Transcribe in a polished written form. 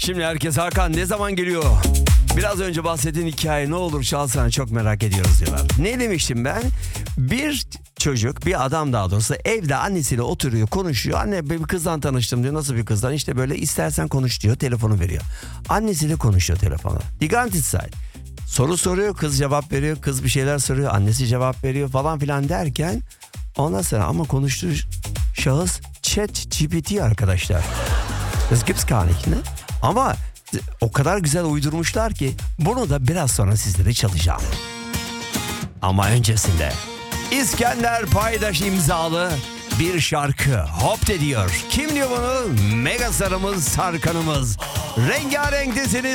Şimdi herkes Hakan ne zaman geliyor? Biraz önce bahsettiğin hikaye ne olur çalsana, çok merak ediyoruz diyorlar. Ne demiştim ben? Bir çocuk, bir adam daha doğrusu evde annesiyle oturuyor, konuşuyor. Anne, bir kızdan tanıştım diyor. Nasıl bir kızdan? İşte böyle, istersen konuş diyor, telefonu veriyor. Annesiyle konuşuyor telefona. Die ganze Zeit. Soru soruyor, kız cevap veriyor. Kız bir şeyler soruyor, annesi cevap veriyor falan filan derken ondan sonra ama konuştuğu şahıs ChatGPT arkadaşlar. Das gibt's gar nicht, ne? Ama o kadar güzel uydurmuşlar ki bunu da biraz sonra sizlere çalacağım. Ama öncesinde İskender Paydaş imzalı bir şarkı hop de diyor. Kim diyor bunu? Mega starımız, Tarkan'ımız. Rengarenk deseniz